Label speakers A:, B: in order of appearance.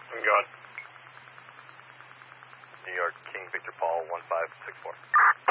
A: I'm going.
B: New York, King Victor Paul, 1564.